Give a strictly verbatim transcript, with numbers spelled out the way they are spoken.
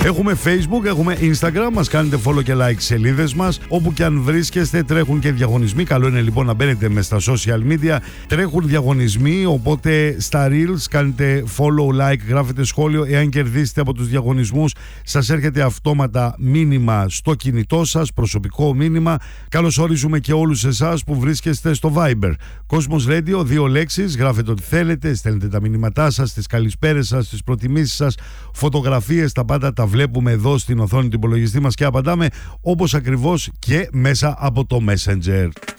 Έχουμε Facebook, έχουμε Instagram, μας κάνετε follow και like σελίδες μας. Όπου και αν βρίσκεστε τρέχουν και διαγωνισμοί. Καλό είναι λοιπόν να μπαίνετε μες στα social media. Τρέχουν διαγωνισμοί, οπότε στα Reels κάνετε follow, like, γράφετε σχόλιο. Εάν κερδίσετε από τους διαγωνισμούς, σας έρχεται αυτόματα μήνυμα στο κινητό σας, προσωπικό μήνυμα. Καλώς ορίζουμε και όλους εσάς που βρίσκεστε στο Viber. Cosmos Radio, δύο λέξεις, γράφετε ό,τι θέλετε, στέλνετε τα μηνύματά σας, τις καλησπέρες σας, τις προτιμήσεις σας, φωτογραφίες, τα πάντα τα βλέπουμε εδώ στην οθόνη του υπολογιστή μας και απαντάμε όπως ακριβώς και μέσα από το Messenger.